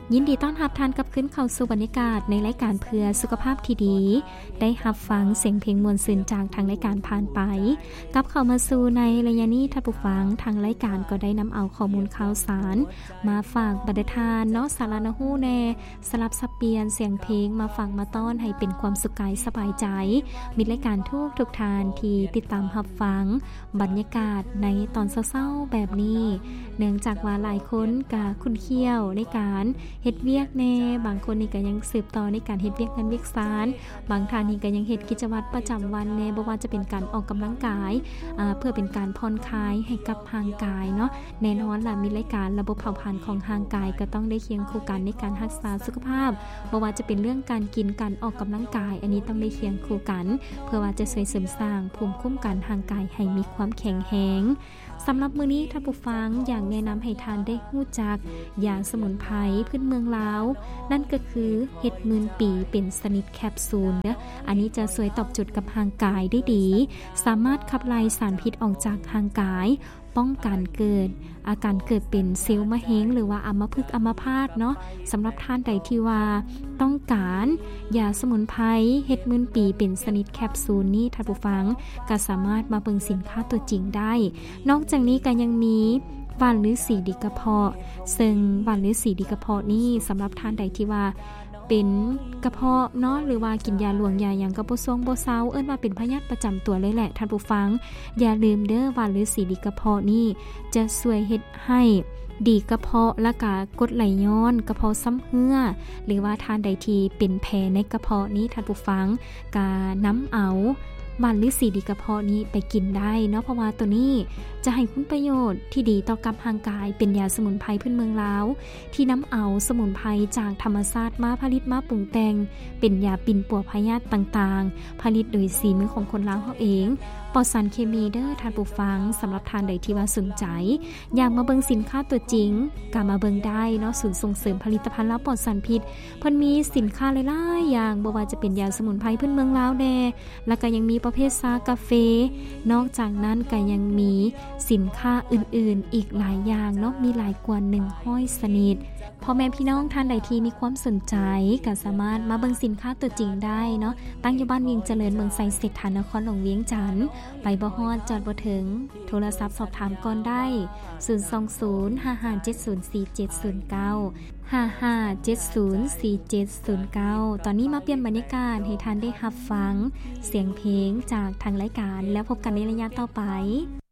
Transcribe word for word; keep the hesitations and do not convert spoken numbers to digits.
ยินดีต้อนรับท่านกับขึ้นเข้าสู่บรรยากาศในรายการเพื่อสุขภาพที่ดีได้รับฟังเสียงเพลงมวลซื่นจากทางรายการผ่านไปกับเข้ามาสู่ในระยะนี้ท่านผู้ฟังทางรายการก็ได้นำเอาข้อมูลข่าวสารมาฝากบรรดาทานเนาะสารนหูแน่สลับสับเปลี่ยนเสียงเพลงมาฟังมาต้อนให้เป็นความสุขกายสบายใจมีรายการทุกทุกทานที่ติดตามรับฟังบรรยากาศในตอนเศร้าๆแบบนี้เนื่องจากว่าหลายคนก็คุ้นเคี่ยวในการเฮ็ดเวียกแน่บางคนนี่ก็ยังสืบต่อในการเฮ็ดเวียกงานเวียกสารบางท่านนี่ก็ยังเฮ็ดกิจวัตรประจำวันแน่บ่ว่าจะเป็นการออกกำลังกายอ่าเพื่อเป็นการผ่อนคลายให้กับร่างกายเนาะแน่นอนล่ะมีรายการระบบเผาผลาญของร่างกายก็ต้องได้เคียงคู่กันในการรักษาสุขภาพบ่ว่าจะเป็นเรื่องการกินการออกกำลังกายอันนี้ต้องได้เคียงคู่กันเพื่อว่าจะช่วยเสริมสร้างภูมิคุ้มกันร่างกายให้มีความแข็งแรงสำหรับมื้อนี้ท่านผู้ฟังอยากแนะนำให้ทานได้รู้จักยาสมุนไพรพื้นเมืองลาวนั่นก็คือเห็ดหมื่นปีเป็นสนิทแคปซูลนะอันนี้จะช่วยตอบโจทย์กับร่างกายได้ดีสามารถขับไล่สารพิษออกจากร่างกายป้องกันเกิดอาการเกิดเป็นเซลล์มะเร็งหรือว่าอัมพฤกษ์อัมพาตเนาะสำหรับท่านใดที่ว่าต้องการยาสมุนไพรเห็ดหมื่นปีเป็นสนิทแคปซูลนี้ท่านผู้ฟังก็สามารถมาเบิ่งสินค้าตัวจริงได้นอกจากนี้ก็ยังมีว่านฤาษีดีกระเพาะซึ่งว่านฤาษีดีกระเพาะนี่สำหรับท่านใดที่ว่าเป็นกระเพาะเนาะหรือว่ากินยาหลวงยาหยังก็บ่ซ่วงบ่เซาเอิ้นว่าเป็นพยาธิประจำตัวเลยแหละท่านผู้ฟังอย่าลืมเด้อว่านฤาษีดีกระเพาะนี่จะช่วยเฮ็ดให้ดีกระเพาะและก็กรดไหลย้อนกระเพาะซ้ำเหื่อหรือว่าท่านใดที่เป็นแผลในกระเพาะนี้ท่านผู้ฟังก็นำเอาว่านฤาษีดีกระเพาะนี้ไปกินได้เนาะเพราะว่าตัวนี้จะให้คุณประโยชน์ที่ดีต่อกับร่างกายเป็นยาสมุนไพรพื้นเมืองลาวที่นำเอาสมุนไพรจากธรรมชาติมาผลิตมาปรุงแต่งเป็นยาปิ่นปัวพยาธิต่างๆผลิตโดยสีมือของคนลาวเฮาเองปลอดสารเคมีเด้อท่านผู้ฟังสำหรับท่านใดที่ว่าสนใจอยากมาเบิ่งสินค้าตัวจริงก็มาเบิ่งได้เนาะศูนย์ส่งเสริมผลิตภัณฑ์ลาวปลอดสารพิษเพิ่นมีสินค้าหลายๆอย่างบ่ว่าจะเป็นยาสมุนไพรพื้นเมืองลาวแน่แล้วก็ยังมีประเภทชากาแฟนอกจากนั้นก็ยังมีสินค้าอื่นๆอีกหลายอย่างเนาะมีหลายกว่าหนึ่งร้อยชนิดพ่อแม่พี่น้องท่านใดที่มีความสนใจก็สามารถมาเบิ่งสินค้าตัวจริงได้เนาะตั้งอยู่บ้านเวียงเจริญเมืองไซเศรษฐานครหลวงเวียงจันทน์ไปบ่ฮอดจอดบ่ถึงโทรศัพท์สอบถามก่อนได้ศูนย์ สอง ศูนย์ ห้า ห้า เจ็ด ศูนย์ สี่ เจ็ด ศูนย์ เก้า ห้า ห้า เจ็ด ศูนย์ สี่ เจ็ด ศูนย์ เก้าตอนนี้มาเปลี่ยนบรรยากาศให้ท่านได้รับฟังเสียงเพลงจากทางรายการแล้วพบกันในระยะต่อไป